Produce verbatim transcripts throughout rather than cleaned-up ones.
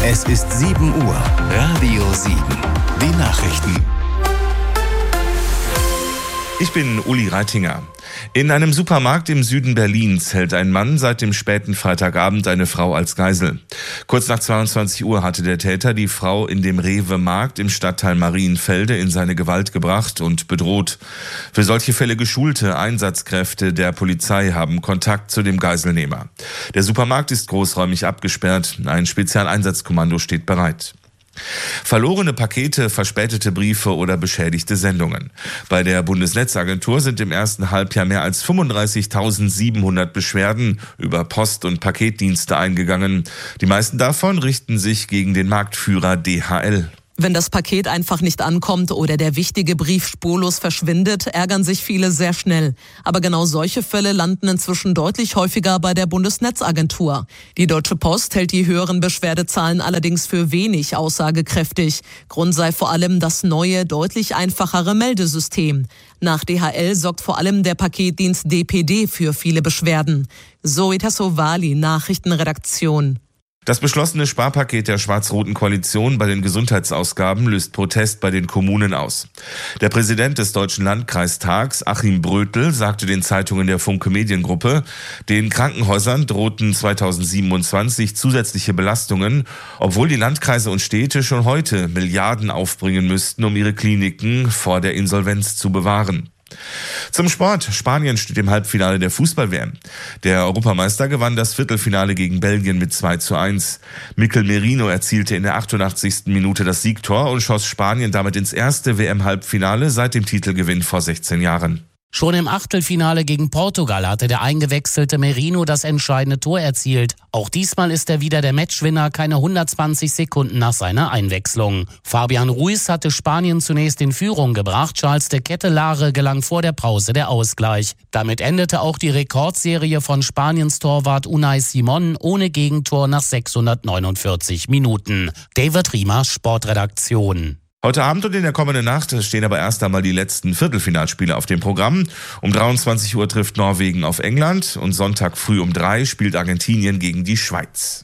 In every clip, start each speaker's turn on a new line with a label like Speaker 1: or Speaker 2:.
Speaker 1: Es ist sieben Uhr. Radio sieben. Die Nachrichten.
Speaker 2: Ich bin Uli Reitinger. In einem Supermarkt im Süden Berlins hält ein Mann seit dem späten Freitagabend eine Frau als Geisel. Kurz nach zweiundzwanzig Uhr hatte der Täter die Frau in dem Rewe-Markt im Stadtteil Marienfelde in seine Gewalt gebracht und bedroht. Für solche Fälle geschulte Einsatzkräfte der Polizei haben Kontakt zu dem Geiselnehmer. Der Supermarkt ist großräumig abgesperrt. Ein Spezialeinsatzkommando steht bereit. Verlorene Pakete, verspätete Briefe oder beschädigte Sendungen. Bei der Bundesnetzagentur sind im ersten Halbjahr mehr als fünfunddreißigtausendsiebenhundert Beschwerden über Post- und Paketdienste eingegangen. Die meisten davon richten sich gegen den Marktführer D H L.
Speaker 3: Wenn das Paket einfach nicht ankommt oder der wichtige Brief spurlos verschwindet, ärgern sich viele sehr schnell. Aber genau solche Fälle landen inzwischen deutlich häufiger bei der Bundesnetzagentur. Die Deutsche Post hält die höheren Beschwerdezahlen allerdings für wenig aussagekräftig. Grund sei vor allem das neue, deutlich einfachere Meldesystem. Nach D H L sorgt vor allem der Paketdienst D P D für viele Beschwerden. Zoe Tassovali, Nachrichtenredaktion.
Speaker 2: Das beschlossene Sparpaket der schwarz-roten Koalition bei den Gesundheitsausgaben löst Protest bei den Kommunen aus. Der Präsident des Deutschen Landkreistags, Achim Brötel, sagte den Zeitungen der Funke Mediengruppe, den Krankenhäusern drohten zweitausendsiebenundzwanzig zusätzliche Belastungen, obwohl die Landkreise und Städte schon heute Milliarden aufbringen müssten, um ihre Kliniken vor der Insolvenz zu bewahren. Zum Sport. Spanien steht im Halbfinale der Fußball-W M. Der Europameister gewann das Viertelfinale gegen Belgien mit zwei zu eins. Mikel Merino erzielte in der achtundachtzigsten Minute das Siegtor und schoss Spanien damit ins erste W M-Halbfinale seit dem Titelgewinn vor sechzehn Jahren.
Speaker 4: Schon im Achtelfinale gegen Portugal hatte der eingewechselte Merino das entscheidende Tor erzielt. Auch diesmal ist er wieder der Matchwinner, keine hundertzwanzig Sekunden nach seiner Einwechslung. Fabian Ruiz hatte Spanien zunächst in Führung gebracht. Charles de Kettelare gelang vor der Pause der Ausgleich. Damit endete auch die Rekordserie von Spaniens Torwart Unai Simon ohne Gegentor nach sechshundertneunundvierzig Minuten. David Riemer, Sportredaktion.
Speaker 2: Heute Abend und in der kommenden Nacht stehen aber erst einmal die letzten Viertelfinalspiele auf dem Programm. Um dreiundzwanzig Uhr trifft Norwegen auf England und Sonntag früh um drei spielt Argentinien gegen die Schweiz.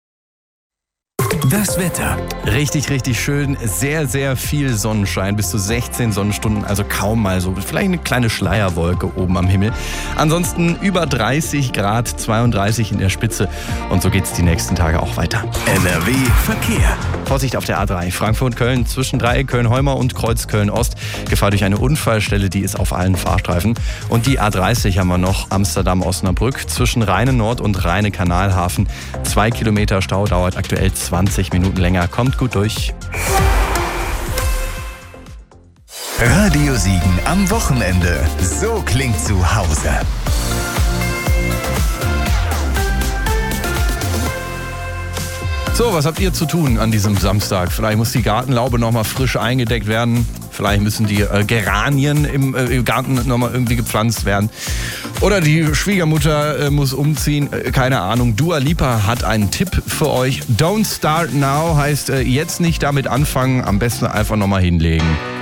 Speaker 1: Das Wetter.
Speaker 5: Richtig, richtig schön. Sehr, sehr viel Sonnenschein. Bis zu sechzehn Sonnenstunden, also kaum mal so. Vielleicht eine kleine Schleierwolke oben am Himmel. Ansonsten über dreißig Grad, zweiunddreißig in der Spitze. Und so geht's die nächsten Tage auch weiter.
Speaker 1: N R W Verkehr.
Speaker 5: Vorsicht auf der A drei. Frankfurt-Köln zwischen Dreieck Köln-Heumer und Kreuz Köln-Ost. Gefahr durch eine Unfallstelle, die ist auf allen Fahrstreifen. Und die A dreißig haben wir noch. Amsterdam-Osnabrück zwischen Rheine-Nord und Rheine-Kanalhafen. Zwei Kilometer Stau, dauert aktuell zwanzig Minuten länger. Kommt gut durch.
Speaker 1: Radio Siegen am Wochenende. So klingt zu Hause.
Speaker 5: So, was habt ihr zu tun an diesem Samstag? Vielleicht muss die Gartenlaube nochmal frisch eingedeckt werden. Vielleicht müssen die äh, Geranien im, äh, im Garten nochmal irgendwie gepflanzt werden. Oder die Schwiegermutter äh, muss umziehen. Äh, keine Ahnung. Dua Lipa hat einen Tipp für euch. Don't start now heißt äh, jetzt nicht damit anfangen. Am besten einfach nochmal hinlegen.